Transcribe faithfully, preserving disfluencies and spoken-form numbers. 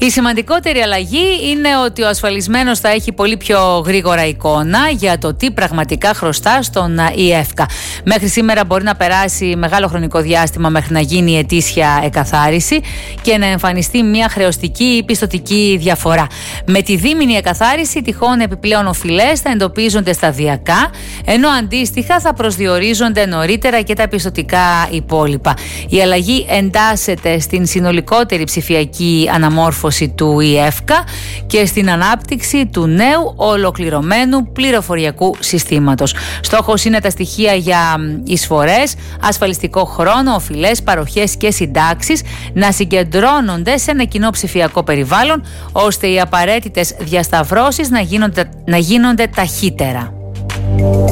Η σημαντικότερη αλλαγή είναι ότι ο ασφαλισμένος θα έχει πολύ πιο γρήγορα εικόνα για το τι πραγματικά χρωστά στον ΙΕΦΚΑ. Μέχρι σήμερα μπορεί να περάσει μεγάλο χρονικό διάστημα μέχρι να γίνει η ετήσια εκαθάριση και να εμφανιστεί μια χρεωστική ή πιστωτική διαφορά. Με τη δίμηνη εκαθάριση, τυχόν επιπλέον οφειλές θα εντοπίζονται σταδιακά, ενώ αντίστοιχα θα προσδιορίζονται νωρίτερα και τα πιστωτικά υπόλοιπα. Η αλλαγή εντάσσεται στην συνολικότερη ψηφιακή αναμόρφωση του ΙΕΦΚΑ και στην ανάπτυξη του νέου ολοκληρωμένου πληροφοριακού συστήματος. Στόχος είναι τα στοιχεία για εισφορές, ασφαλιστικό χρόνο, οφειλές, παροχές και συντάξεις να συγκεντρώνονται σε ένα κοινό ψηφιακό περιβάλλον, ώστε οι απαραίτητες διασταυρώσεις να γίνονται, να γίνονται ταχύτερα.